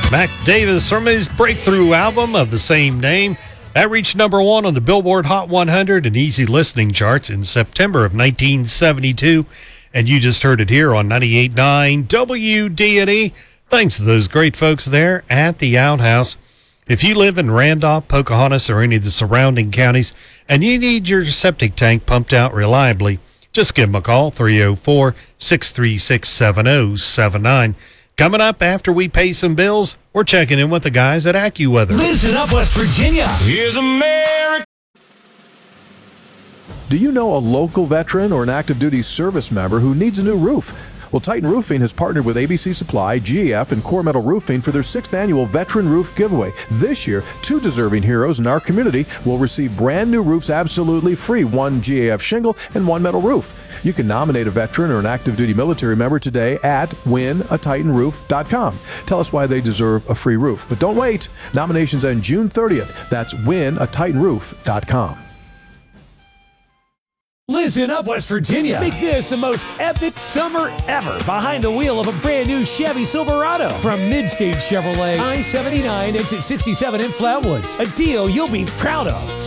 Mac Davis from his breakthrough album of the same name. That reached number one on the Billboard Hot 100 and easy listening charts in September of 1972. And you just heard it here on 98.9 WD&E. Thanks to those great folks there at the Outhouse. If you live in Randolph, Pocahontas, or any of the surrounding counties, and you need your septic tank pumped out reliably, just give them a call, 304-636-7079. Coming up after we pay some bills, we're checking in with the guys at AccuWeather. Listen up, West Virginia. Here's America. Do you know a local veteran or an active duty service member who needs a new roof? Well, Titan Roofing has partnered with ABC Supply, GAF, and Core Metal Roofing for their 6th annual Veteran Roof Giveaway. This year, 2 deserving heroes in our community will receive brand new roofs absolutely free, 1 GAF shingle and 1 metal roof. You can nominate a veteran or an active duty military member today at winatitanroof.com. Tell us why they deserve a free roof. But don't wait. Nominations end June 30th. That's winatitanroof.com. Listen up, West Virginia. Make this the most epic summer ever behind the wheel of a brand new Chevy Silverado from Midstage Chevrolet, I-79, exit 67 in Flatwoods. A deal you'll be proud of.